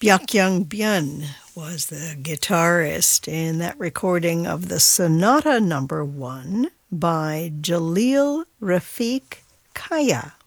Byakyoung Byun was the guitarist in that recording of the Sonata Number 1 by Jalil Rafiq Kaya.